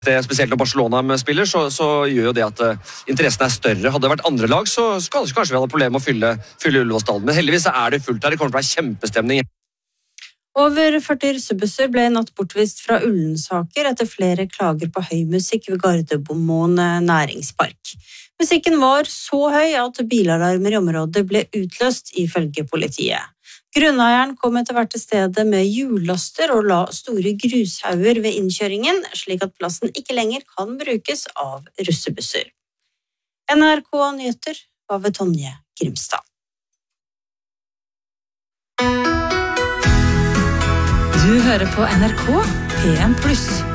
spesielt når Barcelona spiller, så gjør jo det at interessen større. Hadde det vært andre lag, så kanskje vi hadde problemer med å fylle Ullevålstallen. Men heldigvis det fullt her. Det kommer til å være kjempestemning. Over 40 russebusser ble natt bortvist fra Ullensaker etter flere klager på høy musikk ved Gardermoen næringspark. Musikken var så høy at bilalarmer i området ble utløst ifølge politiet. Grunneieren kom etter hvert til stedet med hjullaster og la store grushauger ved innkjøringen, slik at plassen ikke lenger kan brukes av russebusser. NRK Nyheter var ved Tonje Grimstad. Du hører på NRK P1+.